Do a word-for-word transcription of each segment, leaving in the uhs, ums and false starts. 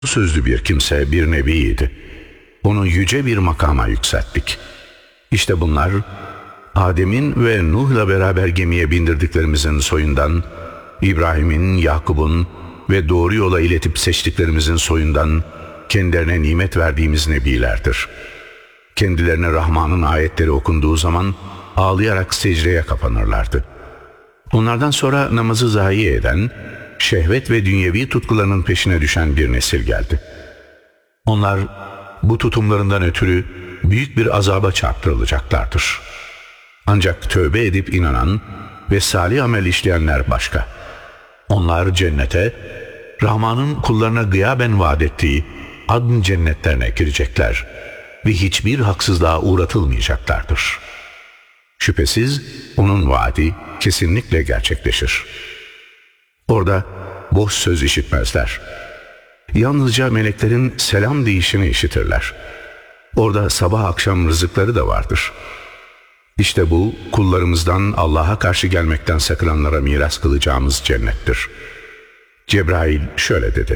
Sözlü bir kimse, bir nebiydi. Onu yüce bir makama yükselttik. İşte bunlar, Adem'in ve Nuh'la beraber gemiye bindirdiklerimizin soyundan, İbrahim'in, Yakub'un ve doğru yola iletip seçtiklerimizin soyundan kendilerine nimet verdiğimiz nebilerdir. Kendilerine Rahman'ın ayetleri okunduğu zaman ağlayarak secdeye kapanırlardı. Onlardan sonra namazı zayi eden, şehvet ve dünyevi tutkularının peşine düşen bir nesil geldi. Onlar bu tutumlarından ötürü büyük bir azaba çarptırılacaklardır. Ancak tövbe edip inanan ve salih amel işleyenler başka. Onlar cennete, Rahman'ın kullarına gıyaben vaat ettiği adn cennetlerine girecekler ve hiçbir haksızlığa uğratılmayacaklardır. Şüphesiz onun vaadi kesinlikle gerçekleşir. Orada boş söz işitmezler. Yalnızca meleklerin selam deyişini işitirler. Orada sabah akşam rızıkları da vardır. İşte bu kullarımızdan Allah'a karşı gelmekten sakınanlara miras kılacağımız cennettir. Cebrail şöyle dedi: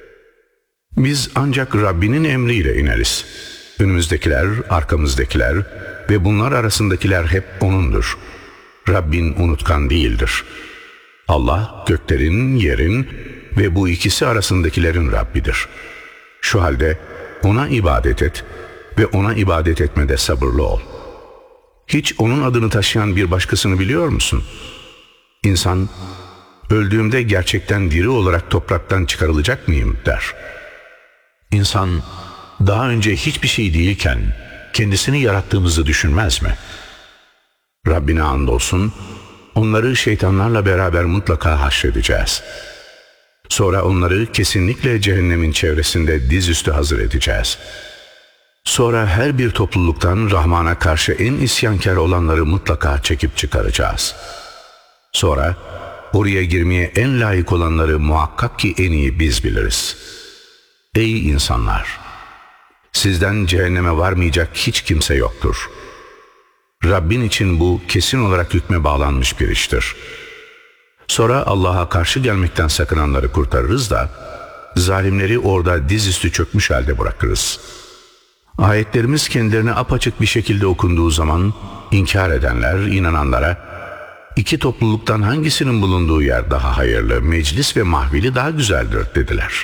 Biz ancak Rabbinin emriyle ineriz. Önümüzdekiler, arkamızdakiler ve bunlar arasındakiler hep O'nundur. Rabbin unutkan değildir. Allah göklerin, yerin ve bu ikisi arasındakilerin Rabbidir. Şu halde O'na ibadet et ve O'na ibadet etmede sabırlı ol. Hiç O'nun adını taşıyan bir başkasını biliyor musun? İnsan, öldüğümde gerçekten diri olarak topraktan çıkarılacak mıyım der. İnsan, daha önce hiçbir şey değilken kendisini yarattığımızı düşünmez mi? Rabbine andolsun, onları şeytanlarla beraber mutlaka haşredeceğiz. Sonra onları kesinlikle cehennemin çevresinde dizüstü hazır edeceğiz. Sonra her bir topluluktan Rahman'a karşı en isyankar olanları mutlaka çekip çıkaracağız. Sonra oraya girmeye en layık olanları muhakkak ki en iyi biz biliriz. Ey insanlar! Sizden cehenneme varmayacak hiç kimse yoktur. Rabbin için bu kesin olarak hükme bağlanmış bir iştir. Sonra Allah'a karşı gelmekten sakınanları kurtarırız da zalimleri orada dizüstü çökmüş halde bırakırız. Ayetlerimiz kendilerine apaçık bir şekilde okunduğu zaman inkar edenler inananlara iki topluluktan hangisinin bulunduğu yer daha hayırlı, meclis ve mahvili daha güzeldir dediler.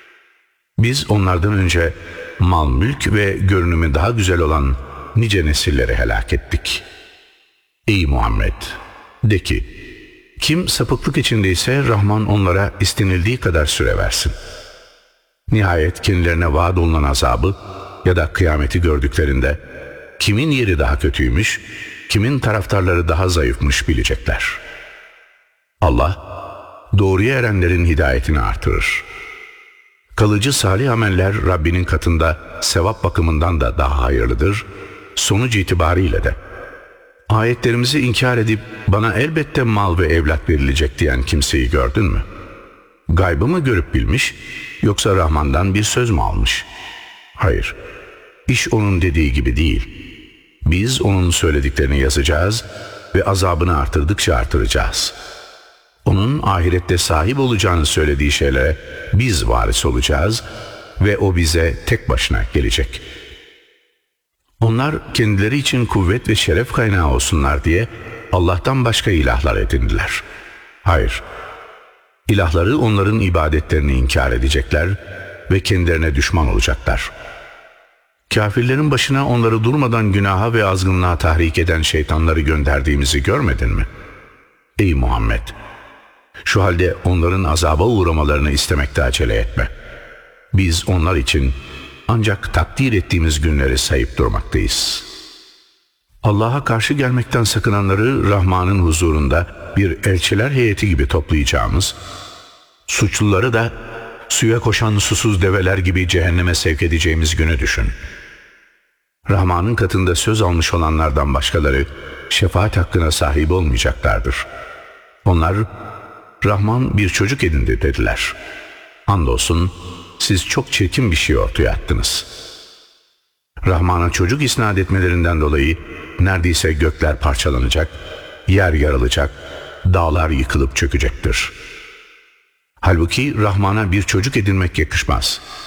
Biz onlardan önce mal, mülk ve görünümü daha güzel olan nice nesilleri helak ettik. Ey Muhammed! De ki, kim sapıklık içindeyse Rahman onlara istenildiği kadar süre versin. Nihayet kendilerine vaat olunan azabı ya da kıyameti gördüklerinde kimin yeri daha kötüymüş, kimin taraftarları daha zayıfmış bilecekler. Allah, doğruya erenlerin hidayetini artırır. Kalıcı salih ameller Rabbinin katında sevap bakımından da daha hayırlıdır, sonuç itibariyle de. Ayetlerimizi inkar edip bana elbette mal ve evlat verilecek diyen kimseyi gördün mü? Gaybı mı görüp bilmiş, yoksa Rahman'dan bir söz mü almış? Hayır, iş onun dediği gibi değil. Biz onun söylediklerini yazacağız ve azabını artırdıkça artıracağız. Onun ahirette sahip olacağını söylediği şeylere biz varis olacağız ve o bize tek başına gelecek. Onlar kendileri için kuvvet ve şeref kaynağı olsunlar diye Allah'tan başka ilahlar edindiler. Hayır, ilahları onların ibadetlerini inkar edecekler ve kendilerine düşman olacaklar. Kafirlerin başına onları durmadan günaha ve azgınlığa tahrik eden şeytanları gönderdiğimizi görmedin mi? Ey Muhammed! Şu halde onların azaba uğramalarını istemekte acele etme. Biz onlar için ancak takdir ettiğimiz günleri sayıp durmaktayız. Allah'a karşı gelmekten sakınanları Rahman'ın huzurunda bir elçiler heyeti gibi toplayacağımız, suçluları da suya koşan susuz develer gibi cehenneme sevk edeceğimiz günü düşün. Rahman'ın katında söz almış olanlardan başkaları şefaat hakkına sahip olmayacaklardır. Onlar, Rahman bir çocuk edindi dediler. Andolsun siz çok çirkin bir şey ortaya attınız. Rahman'a çocuk isnat etmelerinden dolayı neredeyse gökler parçalanacak, yer yarılacak, dağlar yıkılıp çökecektir. Halbuki Rahman'a bir çocuk edinmek yakışmaz.